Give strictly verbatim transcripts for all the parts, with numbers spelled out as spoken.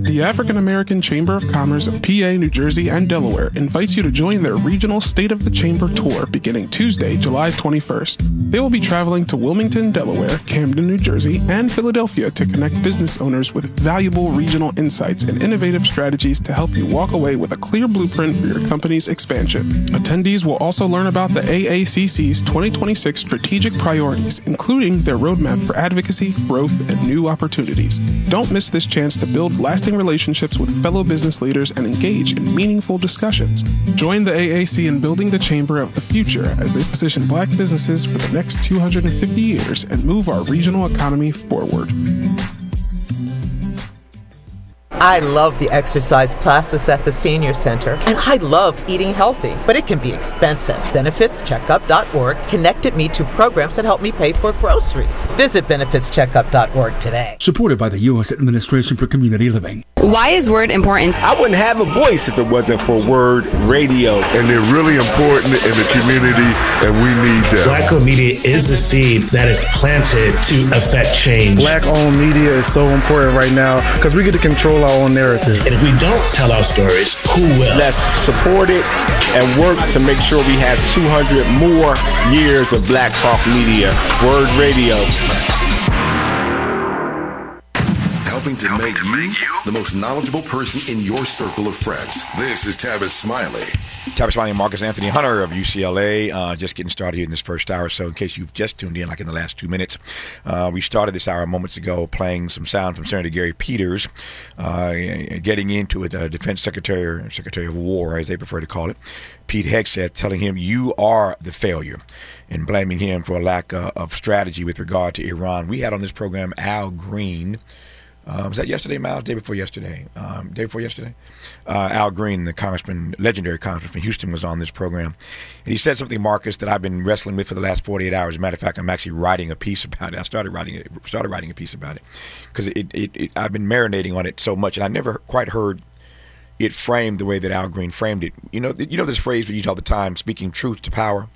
The African American Chamber of Commerce of P A, New Jersey, and Delaware invites you to join their regional State of the Chamber tour beginning Tuesday, July twenty-first. They will be traveling to Wilmington, Delaware, Camden, New Jersey, and Philadelphia to connect business owners with valuable regional insights and innovative strategies to help you walk away with a clear blueprint for your company's expansion. Attendees will also learn about the A A C C's twenty twenty-six strategic priorities, including their roadmap for advocacy, growth, and new opportunities. Don't miss this chance to build lasting relationships with fellow business leaders and engage in meaningful discussions. Join the A A C in building the chamber of the future as they position Black businesses for the next two hundred fifty years and move our regional economy forward. I love the exercise classes at the Senior Center, and I love eating healthy, but it can be expensive. benefits checkup dot org connected me to programs that help me pay for groceries. Visit benefits checkup dot org today. Supported by the U S Administration for Community Living. Why is Word important? I wouldn't have a voice if it wasn't for Word Radio. And they're really important in the community, and we need them. Black-owned media is the seed that is planted to affect change. Black-owned media is so important right now because we get to control our own narrative. And if we don't tell our stories, who will? Let's support it and work to make sure we have two hundred more years of Black Talk Media. Word Radio. Helping to make you the most knowledgeable person in your circle of friends. This is Tavis Smiley. Tavis Smiley and Marcus Anthony Hunter of U C L A. Uh, just getting started here in this first hour. So in case you've just tuned in, like in the last two minutes, uh, we started this hour moments ago playing some sound from Senator Gary Peters, uh, getting into it, uh, Defense Secretary, or Secretary of War, as they prefer to call it, Pete Hegseth, telling him, you are the failure, and blaming him for a lack uh, of strategy with regard to Iran. We had on this program Al Green. Uh, was that yesterday, Miles? Day before yesterday. Um, day before yesterday. Uh, Al Green, the congressman, legendary congressman from Houston, was on this program. And he said something, Marcus, that I've been wrestling with for the last forty-eight hours. As a matter of fact, I'm actually writing a piece about it. I started writing it, started writing a piece about it because it, it, it, I've been marinating on it so much, and I never quite heard it framed the way that Al Green framed it. You know, you know this phrase we use all the time, speaking truth to power.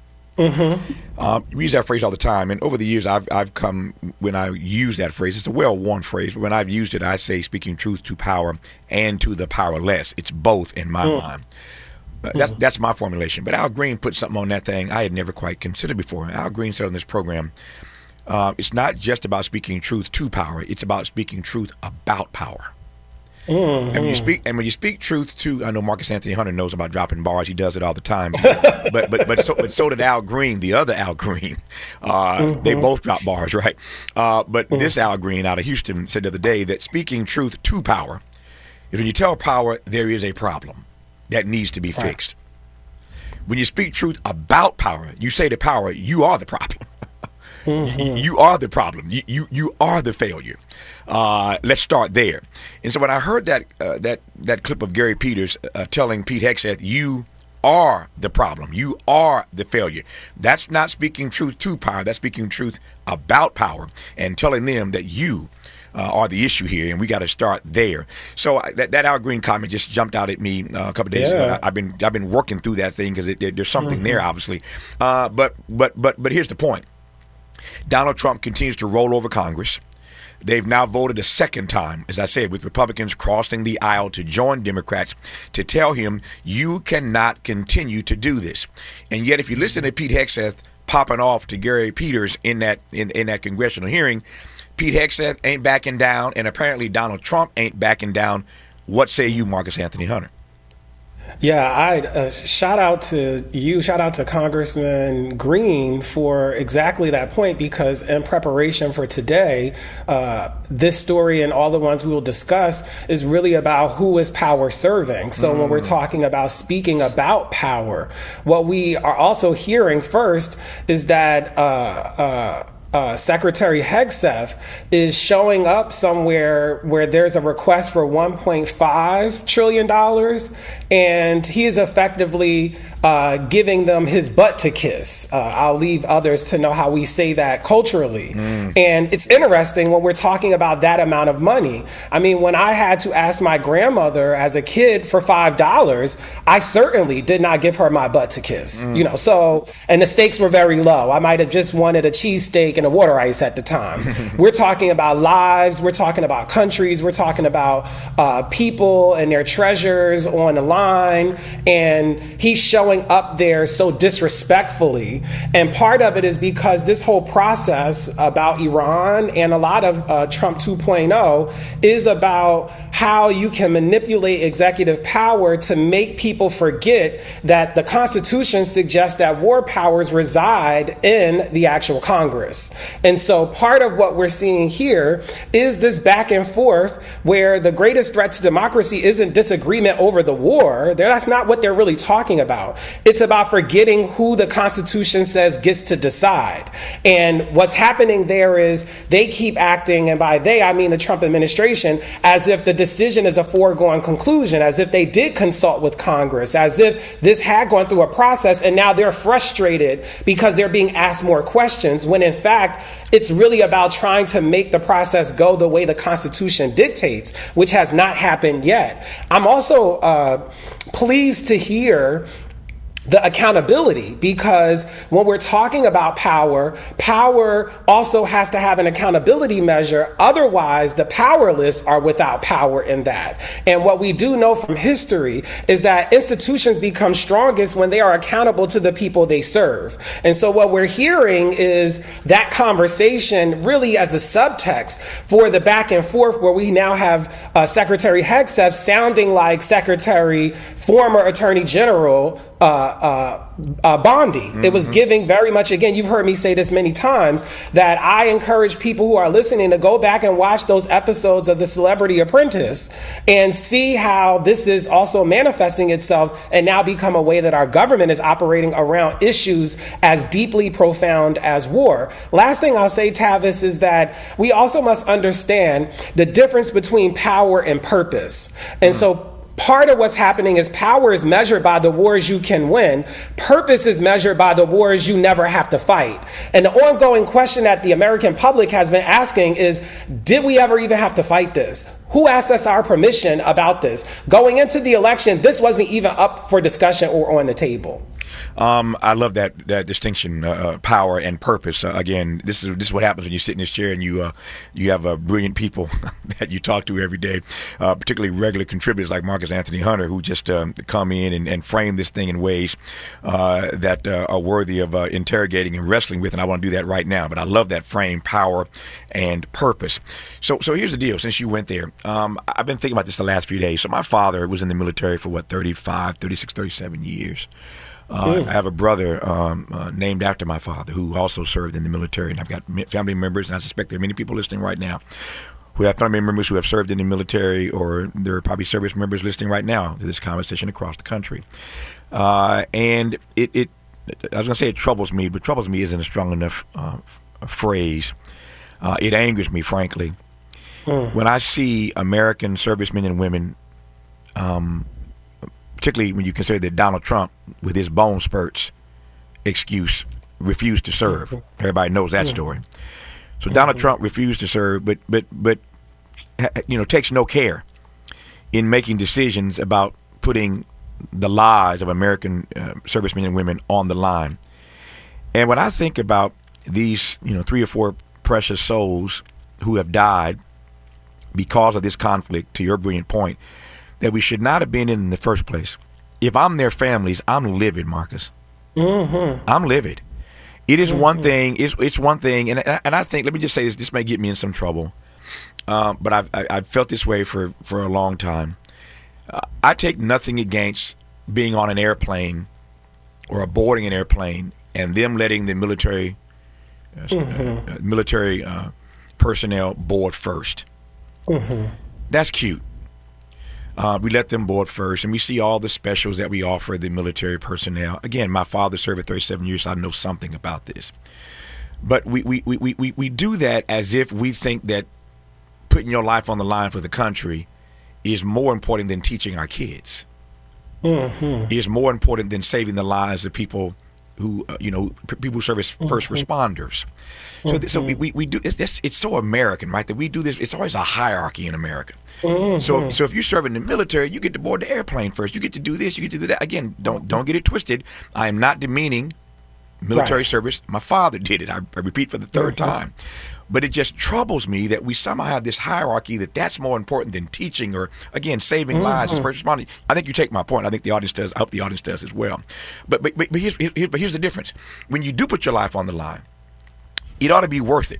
Mm-hmm. Um, we use that phrase all the time, and over the years, I've I've come when I use that phrase. It's a well-worn phrase, but when I've used it, I say speaking truth to power and to the powerless. It's both in my mm. mind. Uh, that's that's my formulation. But Al Green put something on that thing I had never quite considered before. Al Green said on this program, uh, it's not just about speaking truth to power; it's about speaking truth about power. Mm-hmm. And when you speak, and when you speak truth to, I know Marcus Anthony Hunter knows about dropping bars. He does it all the time. but but but so, but so did Al Green, the other Al Green. Uh, mm-hmm. They both drop bars, right? Uh, but mm-hmm. this Al Green out of Houston said the other day that speaking truth to power is when you tell power there is a problem that needs to be fixed. Right. When you speak truth about power, you say to power, you are the problem. Mm-hmm. You are the problem. You you, you are the failure. Uh, let's start there. And so when I heard that uh, that that clip of Gary Peters uh, telling Pete Hegseth, you are the problem, you are the failure, that's not speaking truth to power. That's speaking truth about power and telling them that you uh, are the issue here, and we got to start there. So uh, that that Al Green comment just jumped out at me uh, a couple of days yeah. ago. I, I've been I've been working through that thing because there, there's something mm-hmm. there, obviously. Uh, but but but but here's the point. Donald Trump continues to roll over Congress. They've now voted a second time, as I said, with Republicans crossing the aisle to join Democrats to tell him you cannot continue to do this. And yet, if you listen to Pete Hegseth popping off to Gary Peters in that in, in that congressional hearing, Pete Hegseth ain't backing down, and apparently Donald Trump ain't backing down. What say you, Marcus Anthony Hunter? Yeah, I uh, shout out to you, shout out to Congressman Green for exactly that point, because in preparation for today, uh, this story and all the ones we will discuss is really about who is power serving. So mm. when we're talking about speaking about power, what we are also hearing first is that uh, uh, Uh, Secretary Hegseth is showing up somewhere where there's a request for one point five trillion dollars, and he is effectively uh, giving them his butt to kiss. Uh, I'll leave others to know how we say that culturally. Mm. And it's interesting when we're talking about that amount of money. I mean, when I had to ask my grandmother as a kid for five dollars, I certainly did not give her my butt to kiss. Mm. You know, so, and the stakes were very low. I might have just wanted a cheesesteak making the water ice at the time. We're talking about lives. We're talking about countries. We're talking about uh, people and their treasures on the line. And he's showing up there so disrespectfully. And part of it is because this whole process about Iran and a lot of uh, Trump two point oh is about how you can manipulate executive power to make people forget that the Constitution suggests that war powers reside in the actual Congress. And so part of what we're seeing here is this back and forth where the greatest threat to democracy isn't disagreement over the war. That's not what they're really talking about. It's about forgetting who the Constitution says gets to decide. And what's happening there is they keep acting, and by they, I mean the Trump administration, as if the decision is a foregone conclusion, as if they did consult with Congress, as if this had gone through a process, and now they're frustrated because they're being asked more questions, when in fact, it's really about trying to make the process go the way the Constitution dictates, which has not happened yet. I'm also uh, pleased to hear the accountability, because when we're talking about power, power also has to have an accountability measure. Otherwise, the powerless are without power in that. And what we do know from history is that institutions become strongest when they are accountable to the people they serve. And so what we're hearing is that conversation really as a subtext for the back and forth, where we now have uh, Secretary Hegseth sounding like Secretary, former Attorney General Uh, uh, uh, Bondi. Mm-hmm. It was giving very much, again, you've heard me say this many times, that I encourage people who are listening to go back and watch those episodes of The Celebrity Apprentice and see how this is also manifesting itself and now become a way that our government is operating around issues as deeply profound as war. Last thing I'll say, Tavis, is that we also must understand the difference between power and purpose. And mm-hmm. so part of what's happening is power is measured by the wars you can win. Purpose is measured by the wars you never have to fight. And the ongoing question that the American public has been asking is, did we ever even have to fight this? Who asked us our permission about this? Going into the election, this wasn't even up for discussion or on the table. Um, I love that that distinction, uh, power and purpose. Uh, again, this is this is what happens when you sit in this chair and you uh, you have uh, brilliant people that you talk to every day, uh, particularly regular contributors like Marcus Anthony Hunter, who just um, come in and, and frame this thing in ways uh, that uh, are worthy of uh, interrogating and wrestling with. And I want to do that right now. But I love that frame, power and purpose. So so here's the deal. Since you went there, um, I've been thinking about this the last few days. So my father was in the military for what, thirty-five, thirty-six, thirty-seven years. Uh, I have a brother um, uh, named after my father who also served in the military, and I've got family members, and I suspect there are many people listening right now who have family members who have served in the military, or there are probably service members listening right now to this conversation across the country. Uh, and it, it, I was going to say it troubles me, but troubles me isn't a strong enough uh, phrase. Uh, it angers me, frankly, mm. when I see American servicemen and women, um, particularly when you consider that Donald Trump, with his bone spurts excuse, refused to serve. Mm-hmm. Everybody knows that mm-hmm. story. So mm-hmm. Donald Trump refused to serve, but but but you know takes no care in making decisions about putting the lives of American uh, servicemen and women on the line. And when I think about these, you know, three or four precious souls who have died because of this conflict, to your brilliant point, that we should not have been in in the first place. If I'm their families, I'm livid, Marcus. Mm-hmm. I'm livid. It is mm-hmm. one thing. It's it's one thing, and and I think, let me just say this. This may get me in some trouble, um, but I've I've felt this way for for a long time. Uh, I take nothing against being on an airplane or boarding an airplane and them letting the military uh, mm-hmm. uh, military uh, personnel board first. Mm-hmm. That's cute. Uh, we let them board first, and we see all the specials that we offer the military personnel. Again, my father served for thirty-seven years, so I know something about this. But we, we, we, we, we do that as if we think that putting your life on the line for the country is more important than teaching our kids. Mm-hmm. Is more important than saving the lives of people who, uh, you know, p- people who serve as first mm-hmm. responders. So, th- so we, we, we do it's, it's it's so American, right? That we do this. It's always a hierarchy in America. Mm-hmm. So, so if you serve in the military, you get to board the airplane first. You get to do this. You get to do that. Again, don't don't get it twisted. I am not demeaning military Right. service. My father did it. I, I repeat for the third Mhm. time. But it just troubles me that we somehow have this hierarchy that that's more important than teaching or, again, saving Mhm. lives as first responders. I think you take my point. I think the audience does. I hope the audience does as well. But but, but, but, here's, here, but here's the difference. When you do put your life on the line, it ought to be worth it.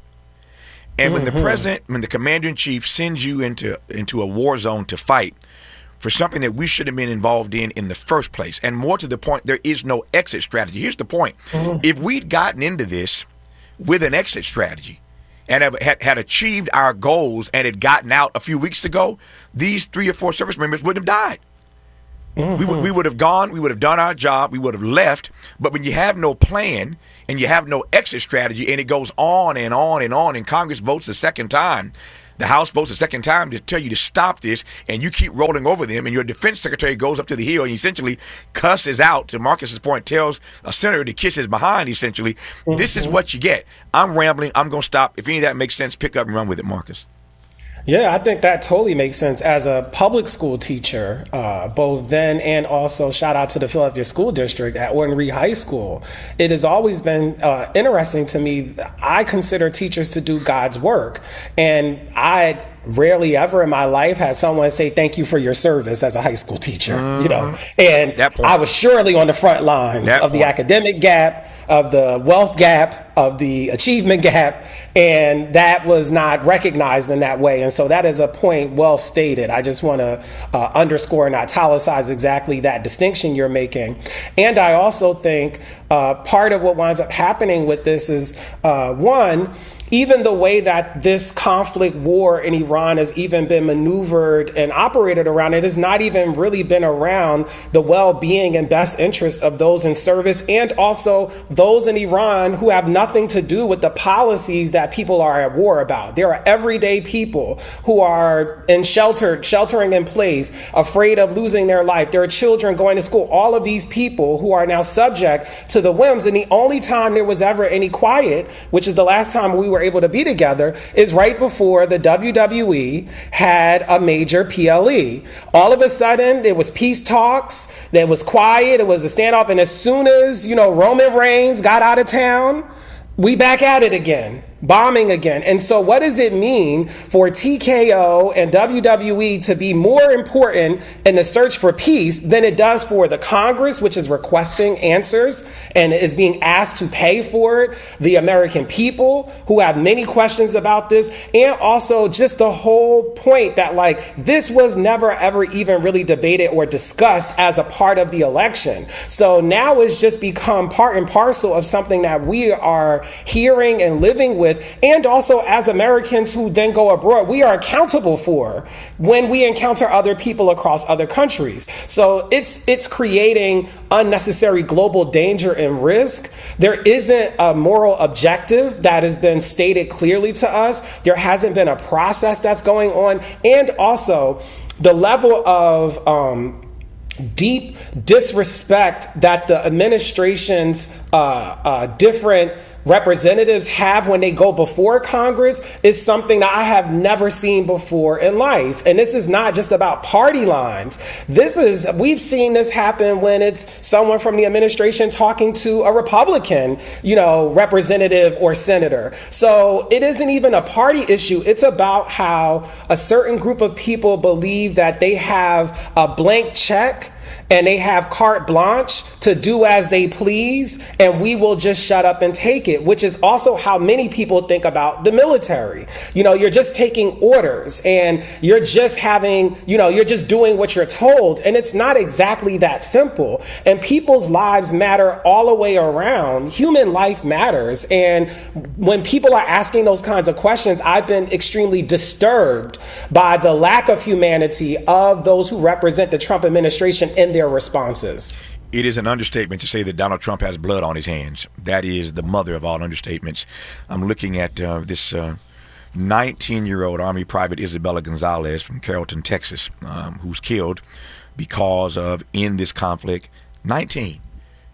And when Mhm. the president, when the commander-in-chief sends you into into a war zone to fight for something that we should have been involved in in the first place, and more to the point, there is no exit strategy. Here's the point. Mhm. If we'd gotten into this with an exit strategy, and have, had, had achieved our goals and had gotten out a few weeks ago, these three or four service members wouldn't have died. Mm-hmm. We would we would have gone, we would have done our job, we would have left. But when you have no plan and you have no exit strategy, and it goes on and on and on, and Congress votes a second time, the House votes a second time to tell you to stop this, and you keep rolling over them, and your defense secretary goes up to the Hill and essentially cusses out, to Marcus's point, tells a senator to kiss his behind, essentially. Mm-hmm. This is what you get. I'm rambling. I'm going to stop. If any of that makes sense, pick up and run with it, Marcus. Yeah, I think that totally makes sense. As a public school teacher, uh, both then and also shout out to the Philadelphia School District at Orton Reed High School. It has always been uh, interesting to me. I consider teachers to do God's work. And I rarely ever in my life had someone say thank you for your service as a high school teacher, mm-hmm. you know, and I was surely on the front lines that of point. The academic gap, of the wealth gap, of the achievement gap, and that was not recognized in that way. And so that is a point well stated. I just want to uh, underscore and italicize exactly that distinction you're making. And I also think uh, part of what winds up happening with this is, uh, one, even the way that this conflict war in Iran has even been maneuvered and operated around, it has not even really been around the well-being and best interest of those in service, and also those in Iran who have nothing to do with the policies that people are at war about. There are everyday people who are in shelter, sheltering in place, afraid of losing their life. There are children going to school. All of these people who are now subject to the whims. And the only time there was ever any quiet, which is the last time we were able to be together, is right before the W W E had a major P L E. All of a sudden, there was peace talks, there was quiet, it was a standoff, and as soon as, you know, Roman Reigns got out of town, we back at it again. Bombing again. And so what does it mean for T K O and W W E to be more important in the search for peace than it does for the Congress, which is requesting answers and is being asked to pay for it, the American people who have many questions about this, and also just the whole point that, like, this was never ever even really debated or discussed as a part of the election. So now it's just become part and parcel of something that we are hearing and living with. And also, as Americans who then go abroad, we are accountable for when we encounter other people across other countries. So it's it's creating unnecessary global danger and risk. There isn't a moral objective that has been stated clearly to us. There hasn't been a process that's going on. And also, the level of um, deep disrespect that the administration's uh, uh, different representatives have when they go before Congress is something that I have never seen before in life. And this is not just about party lines. This is, we've seen this happen when it's someone from the administration talking to a Republican, you know, representative or senator. So it isn't even a party issue. It's about how a certain group of people believe that they have a blank check and they have carte blanche to do as they please, and we will just shut up and take it, which is also how many people think about the military. You know, you're just taking orders and you're just having, you know, you're just doing what you're told. And it's not exactly that simple. And people's lives matter all the way around. Human life matters. And when people are asking those kinds of questions, I've been extremely disturbed by the lack of humanity of those who represent the Trump administration in their responses. It is an understatement to say that Donald Trump has blood on his hands. That is the mother of all understatements. I'm looking at uh, this uh, nineteen-year-old Army Private Isabella Gonzalez from Carrollton, Texas, um, who's killed because of, in this conflict, nineteen.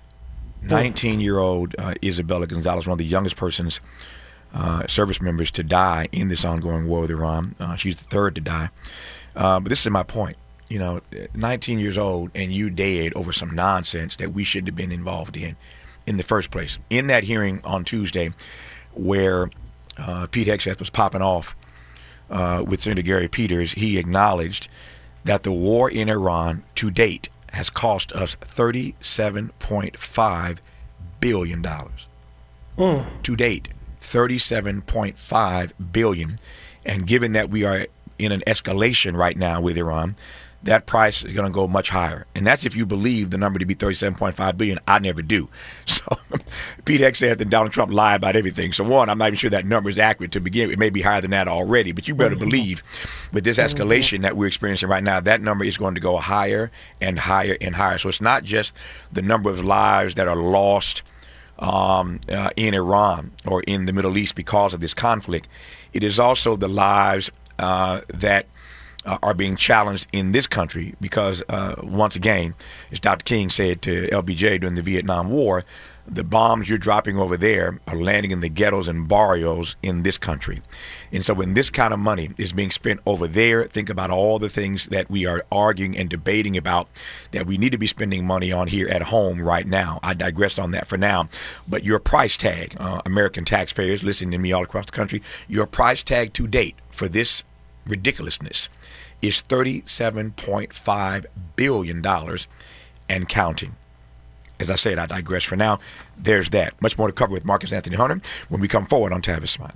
nineteen-year-old uh, Isabella Gonzalez, one of the youngest persons, uh, service members to die in this ongoing war with Iran. Uh, she's the third to die. Uh, but this is my point. You know, nineteen years old and you dead over some nonsense that we shouldn't have been involved in. in the first place. In that hearing on Tuesday, where uh, Pete Hegseth was popping off uh, with Senator Gary Peters, he acknowledged that the war in Iran to date has cost us thirty-seven point five billion dollars. Mm. To date, thirty-seven point five billion dollars. And given that we are in an escalation right now with Iran, that price is going to go much higher. And that's if you believe the number to be thirty-seven point five billion dollars. I never do. So Pete Hegseth and Donald Trump lie about everything. So one, I'm not even sure that number is accurate to begin with. It may be higher than that already. But you better mm-hmm. believe with this escalation that we're experiencing right now, that number is going to go higher and higher and higher. So it's not just the number of lives that are lost um, uh, in Iran or in the Middle East because of this conflict. It is also the lives uh, that uh, are being challenged in this country because, uh, once again, as Doctor King said to L B J during the Vietnam War, the bombs you're dropping over there are landing in the ghettos and barrios in this country. And so when this kind of money is being spent over there, think about all the things that we are arguing and debating about that we need to be spending money on here at home right now. I digress on that for now. But your price tag, uh, American taxpayers listening to me all across the country, your price tag to date for this ridiculousness is thirty-seven point five billion dollars and counting. As I said, I digress for now. There's that. Much more to cover with Marcus Anthony Hunter when we come forward on Tavis Smiley.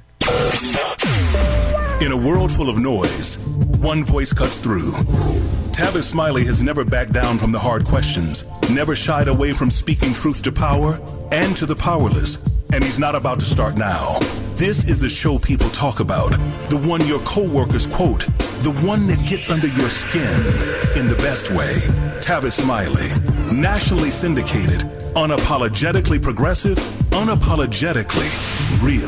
In a world full of noise, one voice cuts through. Tavis Smiley has never backed down from the hard questions, never shied away from speaking truth to power and to the powerless. And he's not about to start now. This is the show people talk about, the one your coworkers quote, the one that gets under your skin in the best way. Tavis Smiley, nationally syndicated, unapologetically progressive, unapologetically real.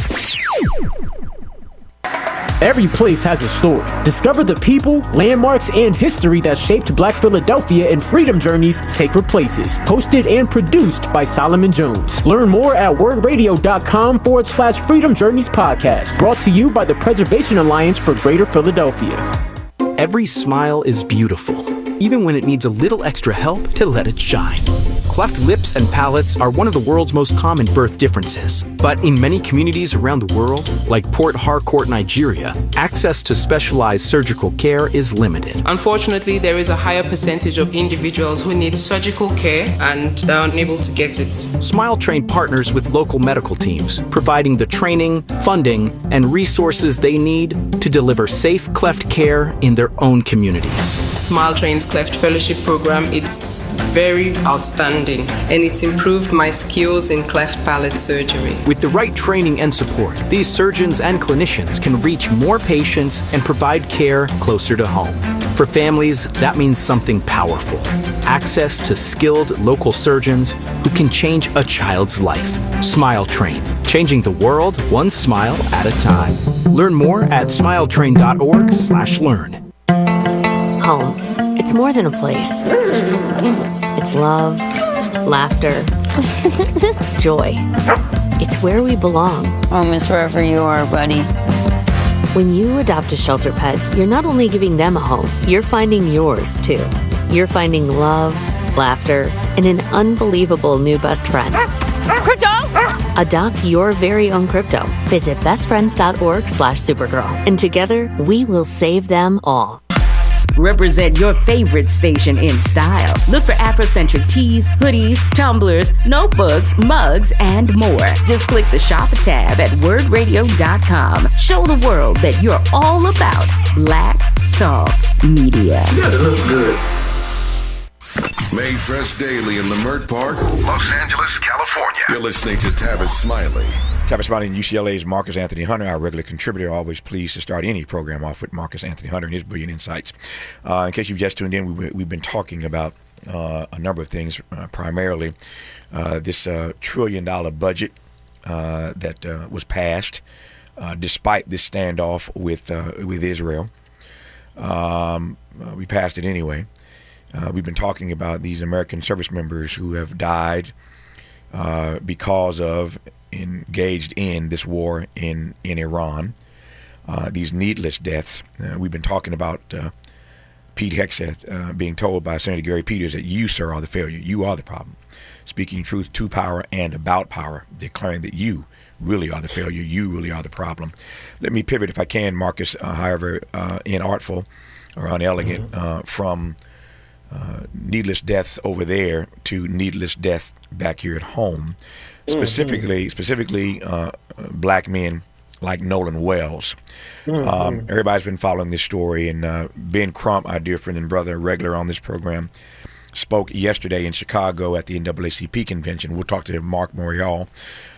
Every place has a story. Discover the people, landmarks, and history that shaped Black Philadelphia in Freedom Journey's Sacred Places. Hosted and produced by Solomon Jones. Learn more at wordradio.com forward slash Freedom Journeys podcast. Brought to you by the Preservation Alliance for Greater Philadelphia. Every smile is beautiful, even when it needs a little extra help to let it shine. Cleft lips and palates are one of the world's most common birth differences. But in many communities around the world, like Port Harcourt, Nigeria, access to specialized surgical care is limited. Unfortunately, there is a higher percentage of individuals who need surgical care and are unable to get it. Smile Train partners with local medical teams, providing the training, funding, and resources they need to deliver safe cleft care in their own communities. Smile Train's Cleft Fellowship Program, it's very outstanding, and it's improved my skills in cleft palate surgery. With the right training and support, these surgeons and clinicians can reach more patients and provide care closer to home. For families, that means something powerful. Access to skilled local surgeons who can change a child's life. Smile Train, changing the world one smile at a time. Learn more at smiletrain.org slash learn. Home. It's more than a place. It's love, laughter, joy. It's where we belong. Home is wherever you are, buddy. When you adopt a shelter pet, you're not only giving them a home, you're finding yours, too. You're finding love, laughter, and an unbelievable new best friend. Crypto! Adopt your very own crypto. Visit bestfriends.org slash Supergirl. And together, we will save them all. Represent your favorite station in style. Look for Afrocentric tees, hoodies, tumblers, notebooks, mugs, and more. Just click the Shop tab at word radio dot com. Show the world that you're all about Black Talk Media. You gotta look good. Made fresh daily in Leimert Park, Los Angeles, California. You're listening to Tavis Smiley. Tavis Smiley and U C L A's Marcus Anthony Hunter, our regular contributor, always pleased to start any program off with Marcus Anthony Hunter and his brilliant insights. Uh, in case you've just tuned in, we, we've been talking about uh, a number of things, uh, primarily uh, this uh, trillion dollar budget uh, that uh, was passed uh, despite this standoff with, uh, with Israel. Um, uh, we passed it anyway. Uh, we've been talking about these American service members who have died uh, because of engaged in this war in, in Iran, uh, these needless deaths. Uh, we've been talking about uh, Pete Hegseth uh, being told by Senator Gary Peters that you, sir, are the failure. You are the problem. Speaking truth to power and about power, declaring that you really are the failure. You really are the problem. Let me pivot, if I can, Marcus, uh, however uh, inartful or unelegant, mm-hmm. uh, from uh, needless deaths over there to needless death back here at home. Specifically, mm-hmm. specifically uh, black men like Nolan Wells. Mm-hmm. Um, everybody's been following this story, and uh, Ben Crump, our dear friend and brother, regular on this program, spoke yesterday in Chicago at the N double A C P convention. We'll talk to Mark Morial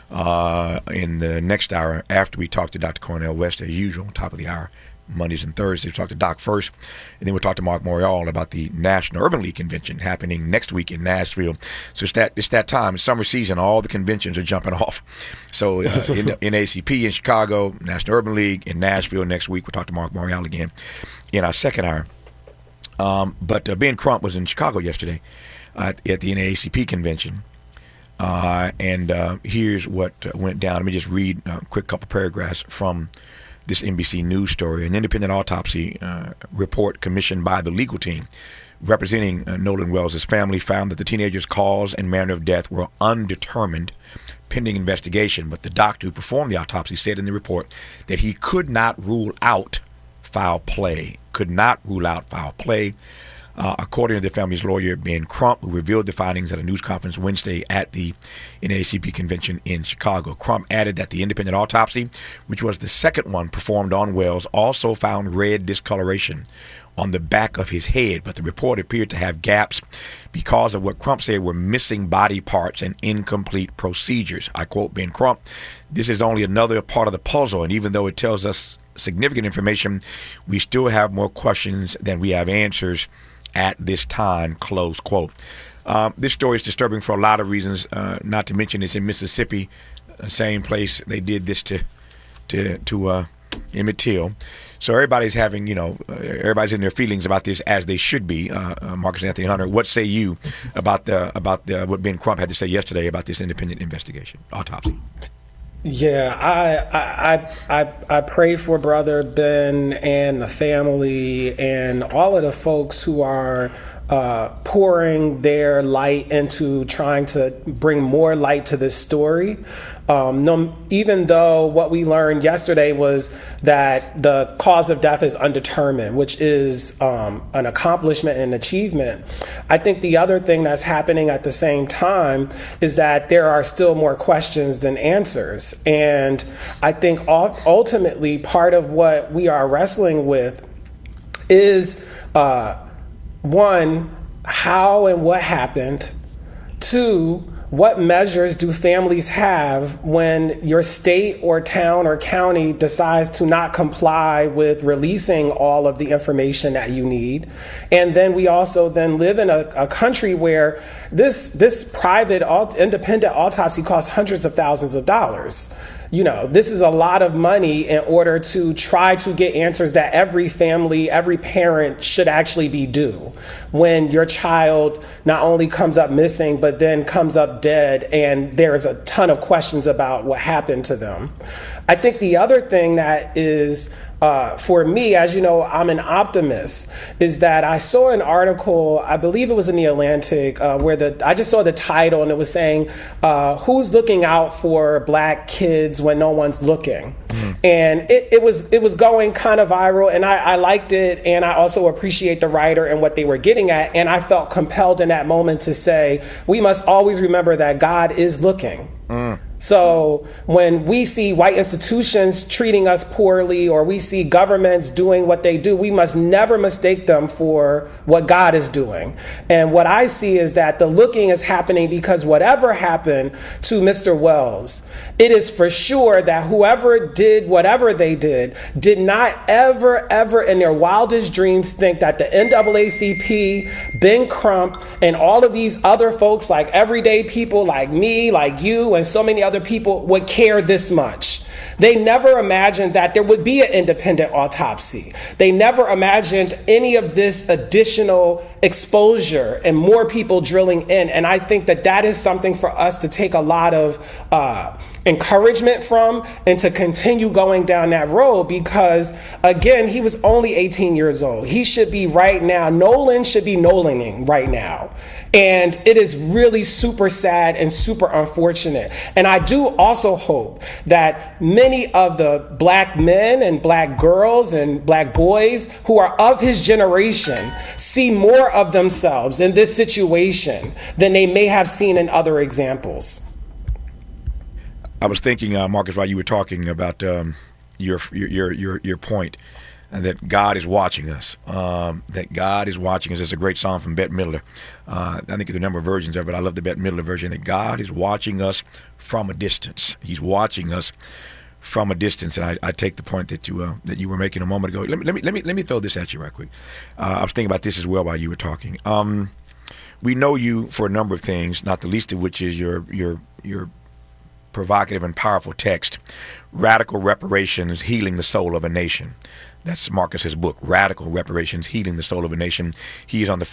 uh, in the next hour after we talk to Doctor Cornel West, as usual, top of the hour. Mondays and Thursdays. We'll talk to Doc first, and then we'll talk to Mark Morial about the National Urban League Convention happening next week in Nashville. So it's that it's that time. It's summer season. All the conventions are jumping off. So uh, in, in A C P in Chicago, National Urban League in Nashville next week. We'll talk to Mark Morial again in our second hour. Um, but uh, Ben Crump was in Chicago yesterday uh, at the N double A C P convention. Uh, and uh, here's what uh, went down. Let me just read a quick couple paragraphs from this N B C News story. An independent autopsy uh, report commissioned by the legal team representing uh, Nolan Wells' family found that the teenager's cause and manner of death were undetermined pending investigation. But the doctor who performed the autopsy said in the report that he could not rule out foul play. Could not rule out foul play. Uh, according to the family's lawyer, Ben Crump, who revealed the findings at a news conference Wednesday at the N double A C P convention in Chicago. Crump added that the independent autopsy, which was the second one performed on Wells, also found red discoloration on the back of his head, but the report appeared to have gaps because of what Crump said were missing body parts and incomplete procedures. I quote Ben Crump, "This is only another part of the puzzle, and even though it tells us significant information, we still have more questions than we have answers at this time," close quote. Um, this story is disturbing for a lot of reasons, uh, not to mention it's in Mississippi, the same place they did this to to to uh, Emmett Till. So everybody's having, you know, uh, everybody's in their feelings about this, as they should be. Uh, uh, Marcus Anthony Hunter, what say you about the about the, what Ben Crump had to say yesterday about this independent investigation, autopsy? Yeah, I, I I I pray for Brother Ben and the family and all of the folks who are uh, pouring their light into trying to bring more light to this story. Um, no, even though what we learned yesterday was that the cause of death is undetermined, which is um, an accomplishment and achievement, I think the other thing that's happening at the same time is that there are still more questions than answers. And I think ultimately part of what we are wrestling with is, uh, one, how and what happened. Two, what measures do families have when your state or town or county decides to not comply with releasing all of the information that you need? And then we also then live in a, a country where this this private independent autopsy costs hundreds of thousands of dollars. You know, this is a lot of money in order to try to get answers that every family, every parent should actually be due when your child not only comes up missing, but then comes up dead, and there's a ton of questions about what happened to them. I think the other thing that is, uh, for me, as you know, I'm an optimist, is that I saw an article, I believe it was in the Atlantic, uh, where the I just saw the title and it was saying, uh, who's looking out for black kids when no one's looking? Mm. And it, it was it was going kind of viral, and I, I liked it, and I also appreciate the writer and what they were getting at, and I felt compelled in that moment to say, we must always remember that God is looking. Mm. So when we see white institutions treating us poorly, or we see governments doing what they do, we must never mistake them for what God is doing. And what I see is that the looking is happening because whatever happened to Mister Wells, it is for sure that whoever did whatever they did did not ever, ever in their wildest dreams think that the N double A C P, Ben Crump, and all of these other folks, like everyday people like me, like you, and so many other people would care this much. They never imagined that there would be an independent autopsy. They never imagined any of this additional exposure and more people drilling in. And I think that that is something for us to take a lot of uh, encouragement from and to continue going down that road, because again, he was only eighteen years old. He should be right now, Nolan should be Nolaning right now. And it is really super sad and super unfortunate. And I do also hope that many of the black men and black girls and black boys who are of his generation see more of themselves in this situation than they may have seen in other examples. I was thinking, uh, Marcus, while you were talking about um, your, your your your point, and that God is watching us. Um, that God is watching us. It's a great song from Bette Midler. Uh, I think there's a number of versions of it. I love the Bette Midler version. That God is watching us from a distance. He's watching us from a distance. And I, I take the point that you uh, that you were making a moment ago. Let me let me let me let me throw this at you right quick. Uh, I was thinking about this as well while you were talking. Um, we know you for a number of things, not the least of which is your your your provocative and powerful text, Radical Reparations, Healing the Soul of a Nation. That's Marcus's book, Radical Reparations, Healing the Soul of a Nation. He is on the